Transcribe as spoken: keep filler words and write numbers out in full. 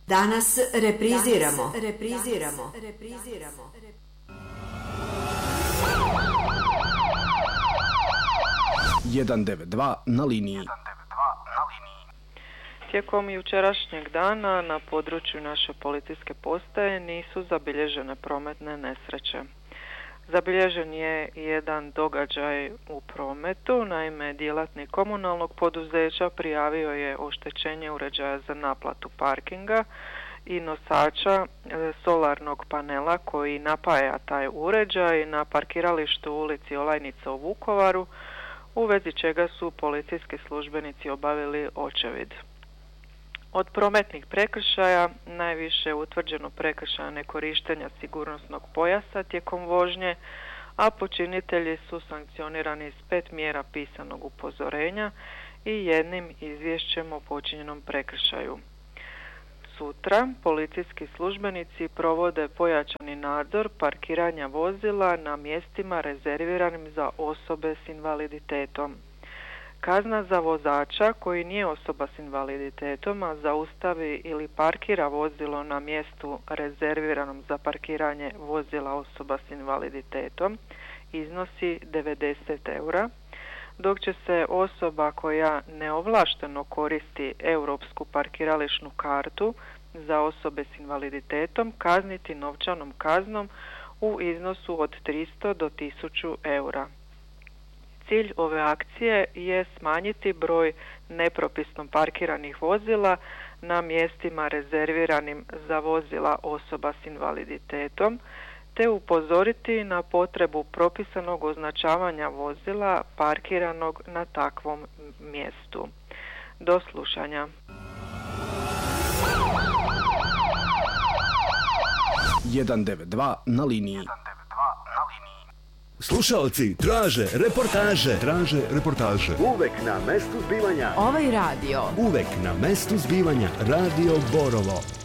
Danas repriziramo, repriziramo, repriziramo. jedan devet dva na liniji. Tijekom jučerašnjeg dana na području naše policijske postaje nisu zabilježene prometne nesreće. Zabilježen je jedan događaj u prometu, naime djelatnik komunalnog poduzeća prijavio je oštećenje uređaja za naplatu parkinga i nosača solarnog panela koji napaja taj uređaj na parkiralištu u ulici Olajnica u Vukovaru, u vezi čega su policijski službenici obavili očevid. Od prometnih prekršaja najviše je utvrđeno prekršaja nekorištenja sigurnosnog pojasa tijekom vožnje, a počinitelji su sankcionirani s pet mjera pisanog upozorenja i jednim izvješćem o počinjenom prekršaju. Sutra policijski službenici provode pojačani nadzor parkiranja vozila na mjestima rezerviranim za osobe s invaliditetom. Kazna za vozača koji nije osoba s invaliditetom, a zaustavi ili parkira vozilo na mjestu rezerviranom za parkiranje vozila osoba s invaliditetom, iznosi devedeset eura, dok će se osoba koja neovlašteno koristi europsku parkirališnu kartu za osobe s invaliditetom kazniti novčanom kaznom u iznosu od tristo do tisuću eura. Cilj ove akcije je smanjiti broj nepropisno parkiranih vozila na mjestima rezerviranim za vozila osoba s invaliditetom, te upozoriti na potrebu propisanog označavanja vozila parkiranog na takvom mjestu. Do slušanja. jedan devet dva na liniji. Slušalci traže reportaže. Traže reportaže. Uvek na mestu zbivanja. Ovaj radio. Uvek na mestu zbivanja. Radio Borovo.